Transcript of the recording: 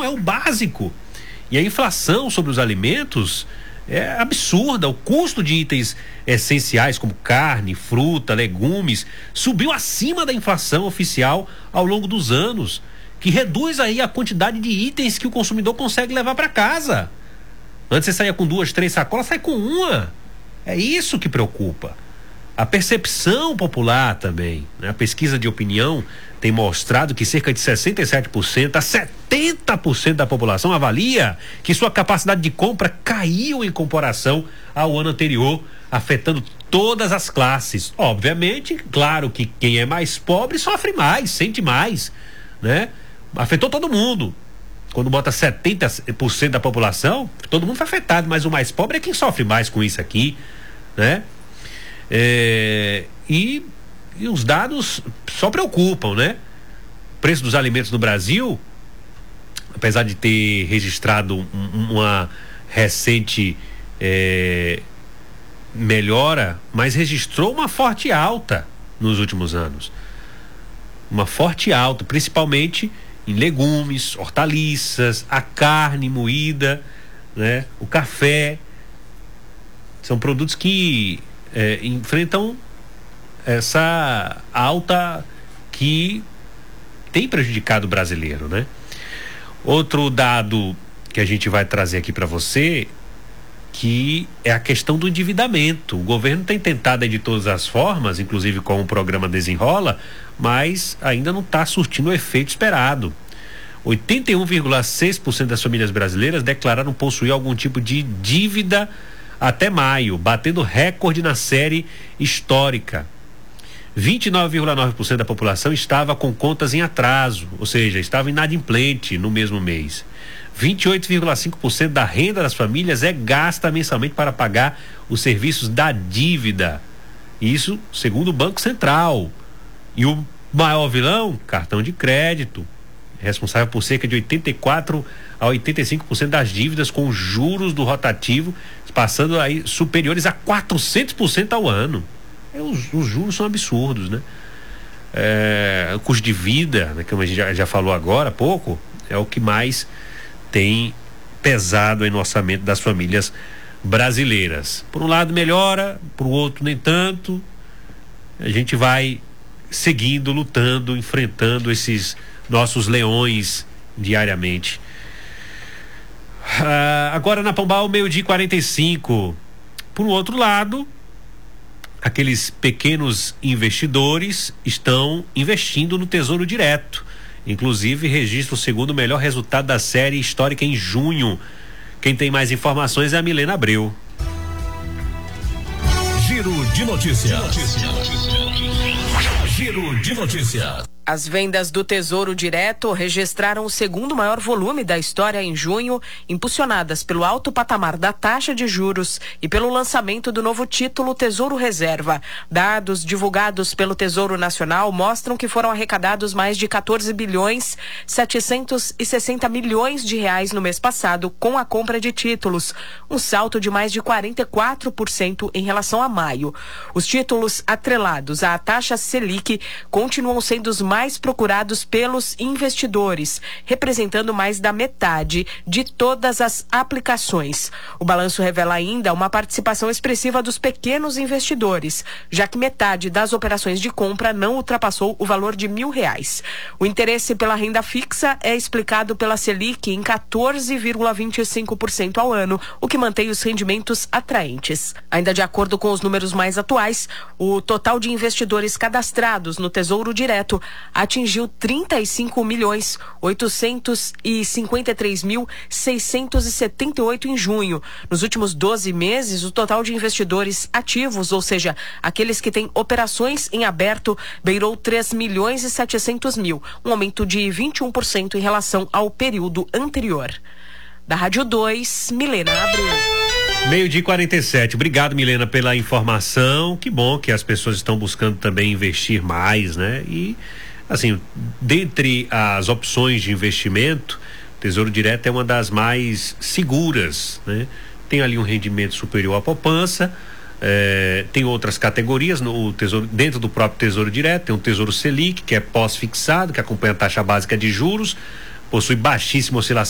o básico. E a inflação sobre os alimentos é absurda. O custo de itens essenciais como carne, fruta, legumes subiu acima da inflação oficial ao longo dos anos, que reduz aí a quantidade de itens que o consumidor consegue levar para casa. Antes você saía com 2, 3 sacolas, sai com uma. É isso que preocupa. A percepção popular também, né? A pesquisa de opinião tem mostrado que cerca de 67% a 70% da população avalia que sua capacidade de compra caiu em comparação ao ano anterior, afetando todas as classes. Obviamente, claro que quem é mais pobre sofre mais, sente mais, né? Afetou todo mundo. Quando bota 70% da população, todo mundo foi afetado, mas o mais pobre é quem sofre mais com isso aqui, né? E os dados só preocupam, né? O preço dos alimentos no Brasil, apesar de ter registrado uma recente melhora, mas registrou uma forte alta nos últimos anos. Uma forte alta, principalmente em legumes, hortaliças, a carne moída, né? O café. São produtos que enfrentam essa alta que tem prejudicado o brasileiro, né? Outro dado que a gente vai trazer aqui para você, que é a questão do endividamento. O governo tem tentado de todas as formas, inclusive com o programa Desenrola, mas ainda não está surtindo o efeito esperado. 81,6% das famílias brasileiras declararam possuir algum tipo de dívida até maio, batendo recorde na série histórica. 29,9% da população estava com contas em atraso, ou seja, estava inadimplente no mesmo mês. 28,5% da renda das famílias é gasta mensalmente para pagar os serviços da dívida. Isso segundo o Banco Central. E o maior vilão, cartão de crédito, responsável por cerca de 84% a 85% das dívidas, com juros do rotativo passando aí superiores a 400% ao ano. Os juros são absurdos, né? O custo de vida, né, como a gente já falou agora há pouco, é o que mais tem pesado aí no orçamento das famílias brasileiras. Por um lado melhora, por outro nem tanto. A gente vai seguindo, lutando, enfrentando esses nossos leões diariamente. Agora na Pombal, 12h45. Por outro lado, aqueles pequenos investidores estão investindo no Tesouro Direto. Inclusive registra o segundo melhor resultado da série histórica em junho. Quem tem mais informações é a Milena Abreu. Giro de notícias. Giro de notícias. As vendas do Tesouro Direto registraram o segundo maior volume da história em junho, impulsionadas pelo alto patamar da taxa de juros e pelo lançamento do novo título Tesouro Reserva. Dados divulgados pelo Tesouro Nacional mostram que foram arrecadados mais de 14.760 milhões de reais no mês passado com a compra de títulos, um salto de mais de 44% em relação a maio. Os títulos atrelados à taxa Selic continuam sendo os mais procurados pelos investidores, representando mais da metade de todas as aplicações. O balanço revela ainda uma participação expressiva dos pequenos investidores, já que metade das operações de compra não ultrapassou o valor de R$1.000. O interesse pela renda fixa é explicado pela Selic em 14,25% ao ano, o que mantém os rendimentos atraentes. Ainda de acordo com os números mais atuais, o total de investidores cadastrados no Tesouro Direto atingiu 35.853.678 em junho. Nos últimos 12 meses, o total de investidores ativos, ou seja, aqueles que têm operações em aberto, beirou 3.700.000, um aumento de 21% em relação ao período anterior. Da Rádio 2, Milena Abreu. 12h47. Obrigado, Milena, pela informação. Que bom que as pessoas estão buscando também investir mais, né? E assim, dentre as opções de investimento, o Tesouro Direto é uma das mais seguras, né? Tem ali um rendimento superior à poupança, tem outras categorias no Tesouro, dentro do próprio Tesouro Direto, tem um Tesouro Selic, que é pós-fixado, que acompanha a taxa básica de juros, possui baixíssima oscilação